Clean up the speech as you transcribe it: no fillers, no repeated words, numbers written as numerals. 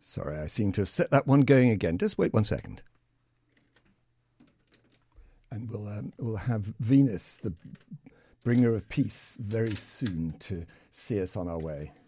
Sorry, I seem to have set that one going again. Just wait 1 second. And we'll have Venus, the bringer of peace, very soon to see us on our way.